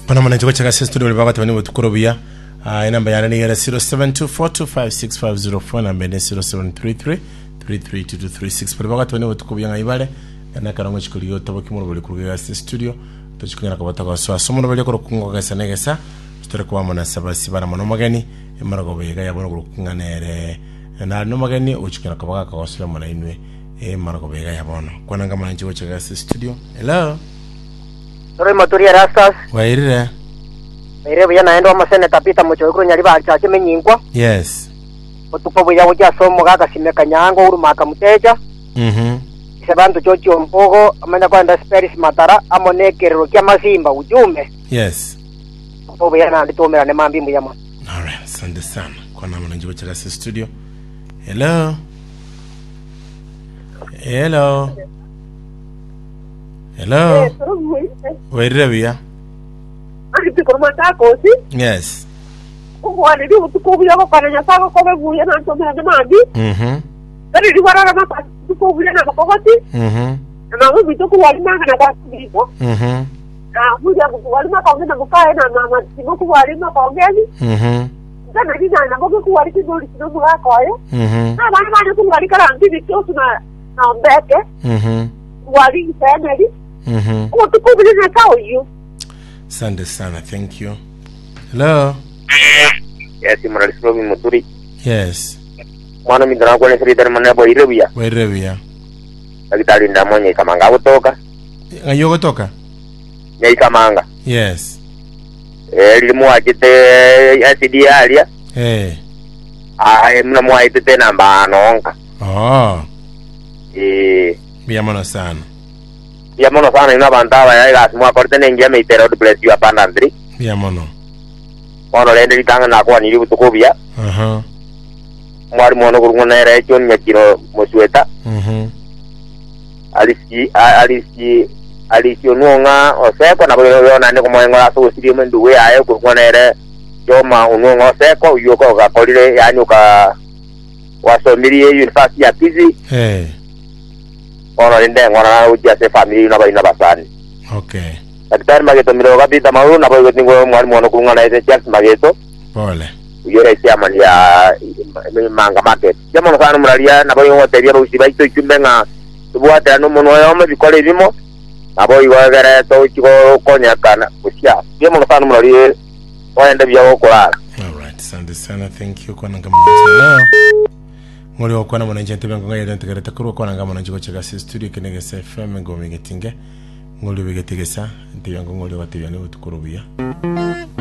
Pana mwana chiko chaka studio libaga tabani butukorobia. Inamba yana ni 0724256504 namba ni 0733332236 libaga tabani butukobia ngayibale yana karango chikoliyo taboki mu bali kurugya studio tochikanya kabata kwa somo bali ko kungo gasa negesa store kwa mwana sabasi bana mwana magani imarago bega yabona kurukunganere na no magani uchikana kabaga kwa sala mwana inwe marago bega yabona kwana ngama chiko chaka studio. Hello. Sorry Maturia Rastas. Wairire. Wairire bya naendo amasene tapita mucho kuri nyari bacha kimenyingwa. Yes. Otupo bya bya somo gaga simeka nyango urumaka muteja. Sebantu chocho mpogo amenda kwenda Sparis Matara amonekero kya mazimba ujume. Yes. Otupo bya na nditomera ne mambimbu yama. All right, asante sana. Kwa namna njibo chaka studio. Hello. Hello. Hello. Wairire bya. Yes. Wani ndi utukubuya bakana sako kobe buya na ntomera de mandi. Kari ndi warara mapa utukubuya na bakoti. Na ngo bitoku wali manga na basibo. Buya wali mapa ngena bukae na mama simoku wali mapa ngeni. Kana ndi na ngo ku wali kidoli kidogo lako ayo. Na bana bana ku wali kala ndi bitoku na mbeke. Wali family. Utukubuya na kao you. Sande sana, thank you. Hello. Yes, Muralislo Muturi. Yes. Mwana midana kwa nesiri dari mana boy rebia. Boy rebia. Lagi tali ndamonye kamanga kutoka. Ngayo kutoka? Nyai kamanga. Yes. Limu ajite asidi alia. Mna mwa ajite namba anonga. Oh. Biamono sana. Biamono sana ina bantawa ya gas mwa korte nengia meitero bless you upon Andri. Biamono. Ono lende litanga na kwa nili utukubia. Mwari mwono kurungona era echo nyakiro mosweta. Alisi onunga oseko na boyo yona ne komoengo la so siri mendu we ayo kurungona era yoma onunga oseko uyoko ga kolire yani uka wasomiri university ya Pizi. Ono lende ngona uja se family na baina basani. Okay. Daktari mageto miro kapita mauru na boyo tingo mwari mwono kurungona ese chance mageto. Pole. Yore chairman ya manga market. Jamono sana muralia na boyo hotelia usiba ito ikumbenga tubuata no mono yoma bikole bimo. Abo iwagara to chiko konya kana kusia. Jamono sana muralia waende bya okola. All right, sande sana, thank you kwa ngamana. Ngoli okwana mwana njente bengo ngaya ntegere takuru kwa ngamana njiko chaka studio kenege FM ngomi getinge. Ngoli begetegesa ntiyango ngoli watibya ne utukurubia.